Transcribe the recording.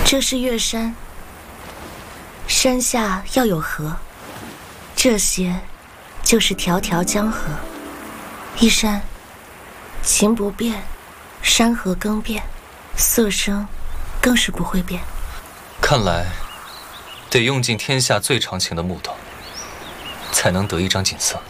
这是月山，山下要有河，这些就是条条江河。一山，情不变，山河更变，色声更是不会变。 看来，得用尽天下最长情的木头，才能得一张锦瑟。